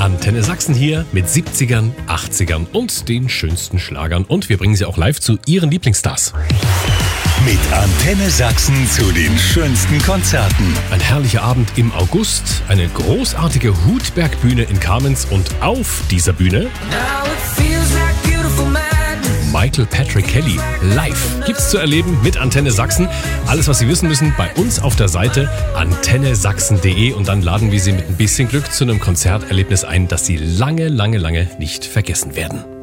Antenne Sachsen hier mit 70ern, 80ern und den schönsten Schlagern. Und wir bringen sie auch live zu Ihren Lieblingsstars. Mit Antenne Sachsen zu den schönsten Konzerten. Ein herrlicher Abend im August, eine großartige Hutbergbühne in Kamenz und auf dieser Bühne Michael Patrick Kelly live gibt's zu erleben mit Antenne Sachsen. Alles, was Sie wissen müssen, bei uns auf der Seite antennesachsen.de und dann laden wir Sie mit ein bisschen Glück zu einem Konzerterlebnis ein, das Sie lange, lange, lange nicht vergessen werden.